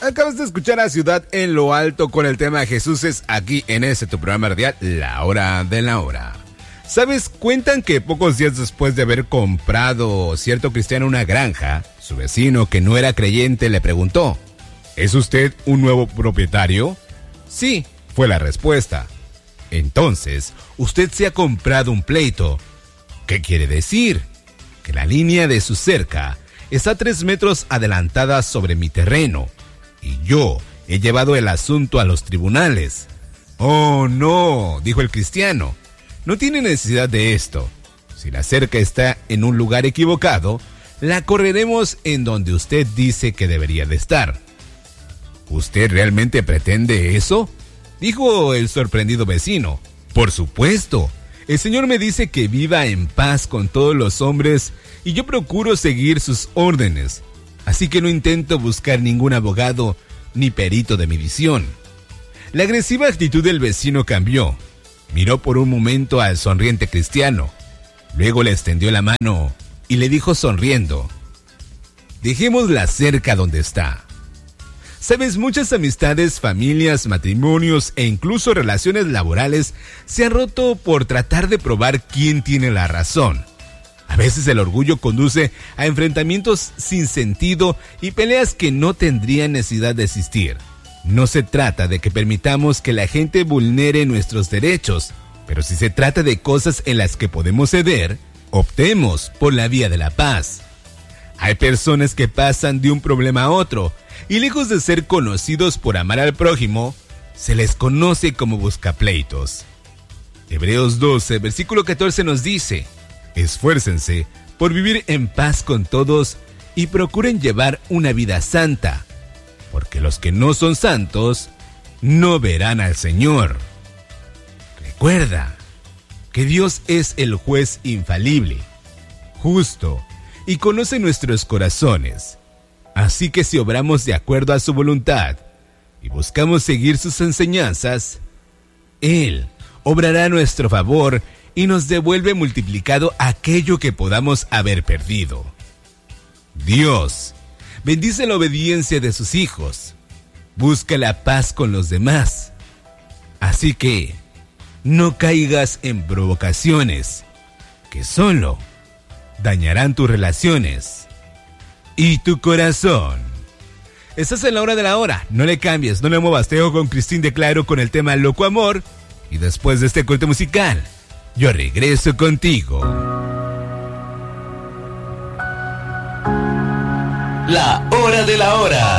Acabas de escuchar a Ciudad en lo Alto con el tema Jesús es aquí en tu programa radial, La Hora de la Hora. ¿Sabes? Cuentan que pocos días después de haber comprado cierto cristiano una granja, su vecino que no era creyente le preguntó: ¿es usted un nuevo propietario? Sí, fue la respuesta. Entonces, usted se ha comprado un pleito. ¿Qué quiere decir? Que la línea de su cerca está 3 metros adelantada sobre mi terreno. Y yo he llevado el asunto a los tribunales. Oh, no, dijo el cristiano. No tiene necesidad de esto. Si la cerca está en un lugar equivocado, la correremos en donde usted dice que debería de estar. ¿Usted realmente pretende eso?, dijo el sorprendido vecino. Por supuesto. El Señor me dice que viva en paz con todos los hombres y yo procuro seguir sus órdenes. Así que no intento buscar ningún abogado ni perito de mi visión. La agresiva actitud del vecino cambió. Miró por un momento al sonriente cristiano. Luego le extendió la mano y le dijo sonriendo: dejemos la cerca donde está. Sabes, muchas amistades, familias, matrimonios e incluso relaciones laborales se han roto por tratar de probar quién tiene la razón. A veces el orgullo conduce a enfrentamientos sin sentido y peleas que no tendrían necesidad de existir. No se trata de que permitamos que la gente vulnere nuestros derechos, pero si se trata de cosas en las que podemos ceder, optemos por la vía de la paz. Hay personas que pasan de un problema a otro, y lejos de ser conocidos por amar al prójimo, se les conoce como buscapleitos. Hebreos 12, versículo 14 nos dice: esfuércense por vivir en paz con todos y procuren llevar una vida santa, porque los que no son santos no verán al Señor. Recuerda que Dios es el juez infalible, justo, y conoce nuestros corazones. Así que si obramos de acuerdo a su voluntad y buscamos seguir sus enseñanzas, Él obrará a nuestro favor y nos devuelve multiplicado aquello que podamos haber perdido. Dios bendice la obediencia de sus hijos. Busca la paz con los demás. Así que no caigas en provocaciones que solo dañarán tus relaciones y tu corazón. Estás en La Hora de la Hora. No le cambies, no le muevas. Te dejo con Cristín de Claro con el tema Loco Amor. Y después de este corte musical, yo regreso contigo. La Hora de la Hora.